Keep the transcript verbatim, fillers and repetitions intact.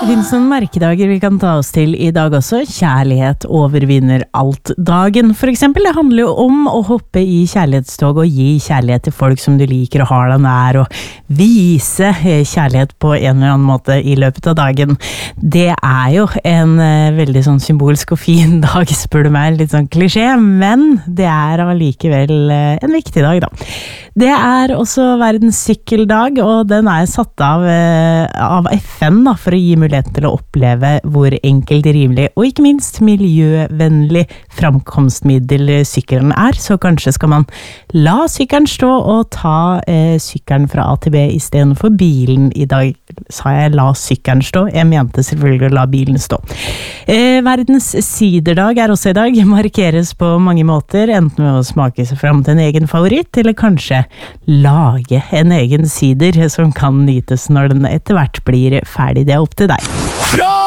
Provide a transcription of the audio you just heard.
finnes noen merkedager vi kan ta oss til i dag også. Kjærlighet overvinner alt dagen. For eksempel, det handler jo om å hoppe i kjærlighetstog og gi kjærlighet til folk som du liker og har deg nær, og vise kjærlighet på en eller annen måte i løpet av dagen. Det er jo en veldig sånn symbolsk og fin dag, spør du meg, litt sånn klisjé, men det er allikevel en viktig dag da. Det er også verdens sykkeldag, og den er satt av, av F N da, for å gi muligheten til å oppleve hvor enkelt, rimelig og ikke minst miljøvennlig framkomstmiddel sykkelen er. Så kanskje skal man la sykkelen stå og ta eh, sykkelen fra A til B i stedet for bilen i dag. Sa jeg la sykkelen stå? Jeg mente selvfølgelig å la bilen stå. Eh, verdens siderdag er også i dag. Markeres på mange måter, enten med å smake seg fram til en egen favoritt, eller kanskje lage en egen sider som kan nytes når den etter hvert blir ferdig. Det er opp til deg.